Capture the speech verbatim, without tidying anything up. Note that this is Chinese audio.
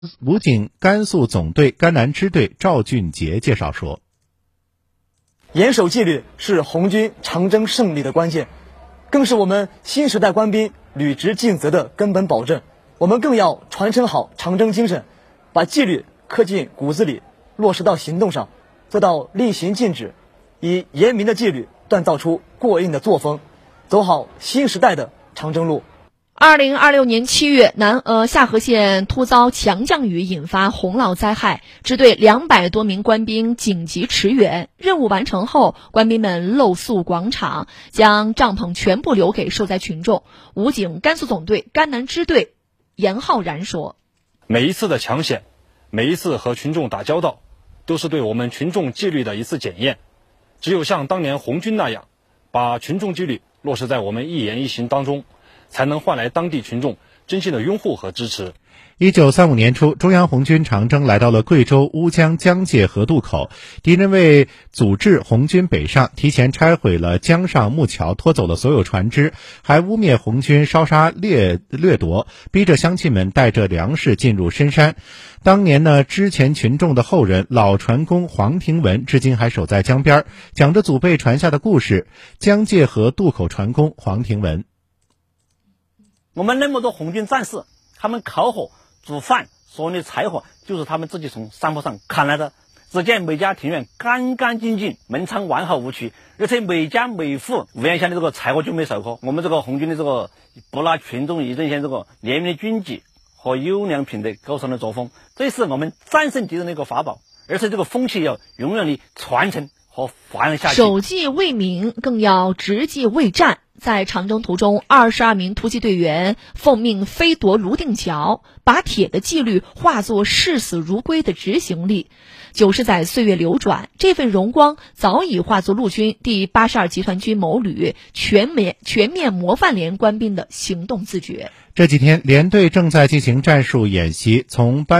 武警甘肃总队甘南支队赵俊杰介绍说， 严守纪律是红军长征胜利的关键，更是我们新时代官兵履职尽责的根本保证。我们更要传承好长征精神，把纪律刻进骨子里，落实到行动上，做到令行禁止，以严明的纪律锻造出过硬的作风，走好新时代的长征路。 二零二六年七月，南呃下河县突遭强降雨，引发洪涝灾害，支队两百多名官兵紧急驰援。任务完成后，官兵们露宿广场，将帐篷全部留给受灾群众。武警甘肃总队甘南支队严浩然说：“ 每一次的抢险，每一次和群众打交道，都是对我们群众纪律的一次检验。只有像当年红军那样，把群众纪律落实在我们一言一行当中，才能换来当地群众真心的拥护和支持。” 一九三五年初，中央红军长征来到了贵州乌江江界河渡口，敌人为阻止红军北上，提前拆毁了江上木桥，拖走了所有船只，还污蔑红军烧杀掠掠夺，逼着乡亲们带着粮食进入深山。当年呢，之前群众的后人老船工黄廷文至今还守在江边，讲着祖辈传下的故事。江界河渡口船工黄廷文： 我们那么多红军战士，他们烤火煮饭所用的柴火就是他们自己从山坡上砍来的。只见每家庭院干干净净，门窗完好无缺，而且每家每户无烟箱的这个柴火就没少颗。我们这个红军的这个不拿群众一针线这个严明的军纪和优良品德高尚的作风，这是我们战胜敌人的一个法宝，而且这个风气要永远的传承和发扬下去。 守纪为民，更要执纪为战。在长征途中，二十二名突击队员奉命飞夺泸定桥，把铁的纪律化作视死如归的执行力。九十载岁月流转，这份荣光早已化作陆军第八十二集团军某旅全面全面模范连官兵的行动自觉。 这几天，连队正在进行战术演习，从班